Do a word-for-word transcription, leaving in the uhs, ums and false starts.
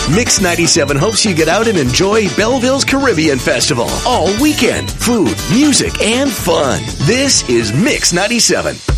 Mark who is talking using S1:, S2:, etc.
S1: Mix ninety-seven hopes you get out and enjoy Belleville's Caribbean Festival all weekend. Food, music, and fun. This is Mix ninety-seven.